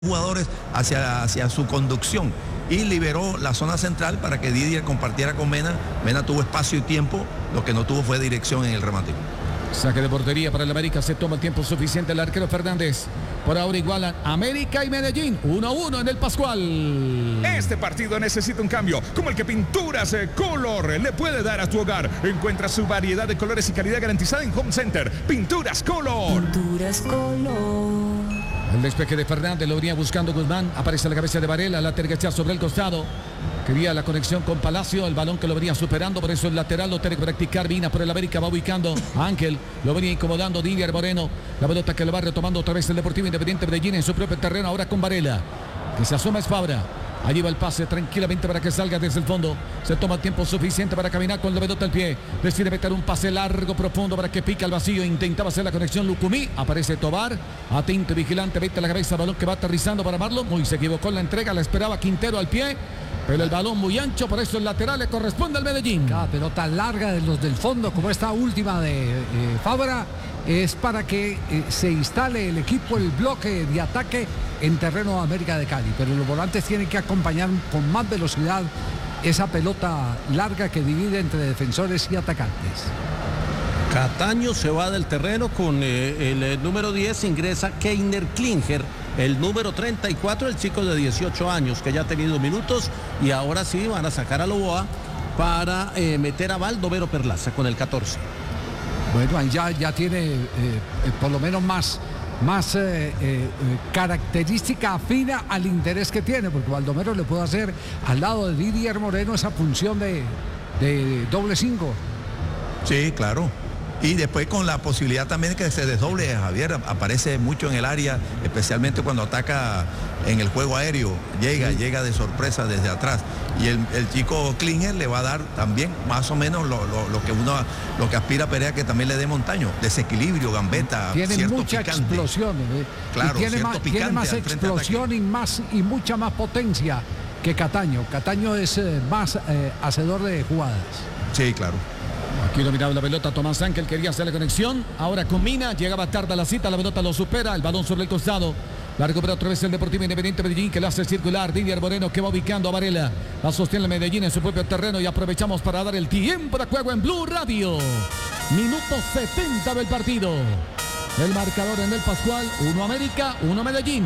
jugadores hacia su conducción y liberó la zona central para que Didier compartiera con Mena. Mena tuvo espacio y tiempo, lo que no tuvo fue dirección en el remate. Saque de portería para el América, se toma el tiempo suficiente el arquero Fernández. Por ahora igualan América y Medellín, 1-1 en el Pascual. Este partido necesita un cambio, como el que Pinturas Color le puede dar a tu hogar. Encuentra su variedad de colores y calidad garantizada en Home Center. Pinturas Color. Pinturas Color. El despeje de Fernández lo venía buscando Guzmán. Aparece la cabeza de Varela, la terguecha sobre el costado. Quería la conexión con Palacio, el balón que lo venía superando, por eso el lateral lo tiene que practicar. Vina por el América, va ubicando a Ángel, lo venía incomodando Didier Moreno. La pelota que lo va retomando otra vez el Deportivo Independiente Medellín en su propio terreno, ahora con Varela, que se asoma es Fabra. Allí va el pase tranquilamente para que salga desde el fondo. Se toma tiempo suficiente para caminar con la pelota al pie. Decide meter un pase largo, profundo para que pique al vacío. Intentaba hacer la conexión Lucumí. Aparece Tobar. Atento, vigilante. Vete a la cabeza. Balón que va aterrizando para Marlon. Muy se equivocó en la entrega. La esperaba Quintero al pie. Pero el balón muy ancho. Por eso el lateral le corresponde al Medellín. Cada pelota larga de los del fondo, como esta última de Fabra, es para que se instale el equipo, el bloque de ataque en terreno de América de Cali, pero los volantes tienen que acompañar con más velocidad esa pelota larga que divide entre defensores y atacantes. Cataño se va del terreno con el número 10, ingresa Keiner Klinger, el número 34, el chico de 18 años que ya ha tenido minutos, y ahora sí van a sacar a Loboa para meter a Baldomero Perlaza con el 14. Bueno, ahí ya tiene por lo menos más característica afina al interés que tiene, porque Baldomero le puede hacer al lado de Didier Moreno esa función de doble 5. Sí, claro. Y después con la posibilidad también que se desdoble Javier, aparece mucho en el área, especialmente cuando ataca en el juego aéreo, llega de sorpresa desde atrás. Y el chico Klinger le va a dar también más o menos lo que aspira a Perea, que también le dé Montaño, desequilibrio, gambeta, tiene cierto mucha picante. explosión, claro, y tiene más explosión y mucha más potencia que Cataño. Cataño es más hacedor de jugadas. Sí, claro. Aquí dominaba la pelota Tomás Ángel, quería hacer la conexión. Ahora con Mina, llegaba tarde a la cita, la pelota lo supera, el balón sobre el costado. La recupera otra vez el Deportivo Independiente Medellín, que la hace circular. Didier Moreno, que va ubicando a Varela. La sostiene el Medellín en su propio terreno, y aprovechamos para dar el tiempo de juego en Blue Radio. Minuto 70 del partido. El marcador en el Pascual: 1 América, 1 Medellín.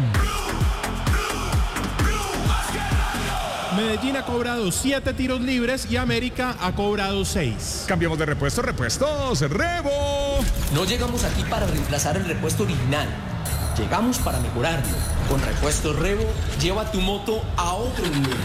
Medellín ha cobrado 7 tiros libres y América ha cobrado 6. Cambiamos de repuestos, Rebo. No llegamos aquí para reemplazar el repuesto original. Llegamos para mejorarlo. Con Repuestos Rebo, lleva tu moto a otro nivel.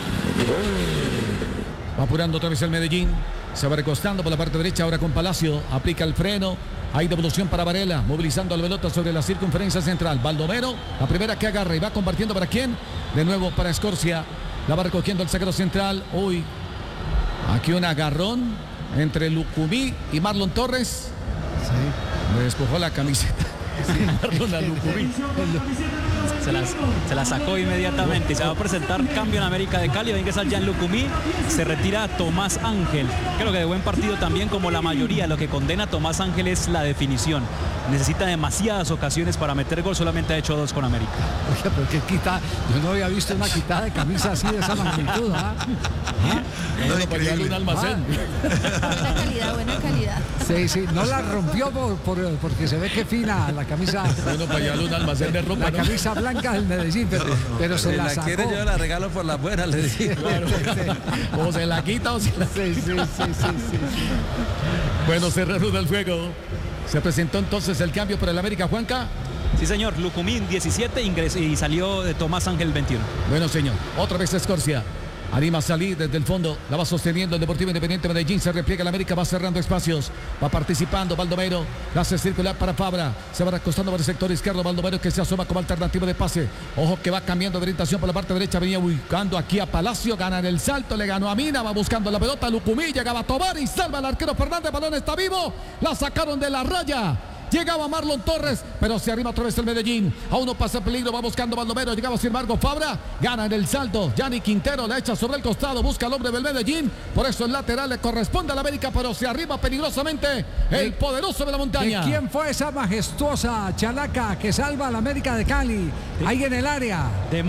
Va apurando otra vez el Medellín. Se va recostando por la parte derecha ahora con Palacio. Aplica el freno. Hay devolución para Varela, movilizando la pelota sobre la circunferencia central. Baldomero, la primera que agarra y va compartiendo para quién. De nuevo para Escorcia. La va recogiendo el zaguero central. Uy, aquí un agarrón entre Lucumí y Marlon Torres. Sí. Le despojó la camiseta. Sí. Marlon a Lucumí. Se la sacó inmediatamente. Se va a presentar cambio en América de Cali. Va a ingresar Jan Lucumí. Se retira Tomás Ángel. Creo que de buen partido también, como la mayoría. Lo que condena a Tomás Ángel es la definición. Necesita demasiadas ocasiones para meter gol. Solamente ha hecho 2 con América. Oye, pero qué quita. Yo no había visto una quitada de camisa así de esa magnitud. No, para llevarle un almacén. Buena calidad. Sí, no la rompió porque se ve que fina la camisa. Bueno, para llevarle un almacén de ropa. La camisa blanca del Medellín, pero se la sacó. Quiere, yo la regalo por la buena, le digo. Claro. O se la quita o se la... Sí. Bueno, se reanuda el juego. Se presentó entonces el cambio por el América, Juanca. Sí, señor. Lucumí 17 ingresó y salió de Tomás Ángel 21. Bueno, señor. Otra vez Escorcia. Anima a salir desde el fondo. La va sosteniendo el Deportivo Independiente Medellín. Se repliega el América. Va cerrando espacios. Va participando Baldomero. La hace circular para Fabra. Se va recostando por el sector izquierdo. Baldomero, que se asoma como alternativa de pase. Ojo que va cambiando de orientación por la parte derecha. Venía buscando aquí a Palacio. Gana en el salto. Le ganó a Mina. Va buscando la pelota. Lucumí. Llegaba a Tobar y salva al arquero Fernández. Balón está vivo. La sacaron de la raya. Llegaba Marlon Torres, pero se arriba otra vez el Medellín. Aún no pasa peligro, va buscando Baldomero. Llegaba sin embargo Fabra. Gana en el salto. Yanni Quintero la echa sobre el costado. Busca al hombre del Medellín. Por eso el lateral le corresponde al América, pero se arriba peligrosamente el poderoso de la montaña. ¿De quién fue esa majestuosa chalaca que salva al América de Cali? Ahí en el área.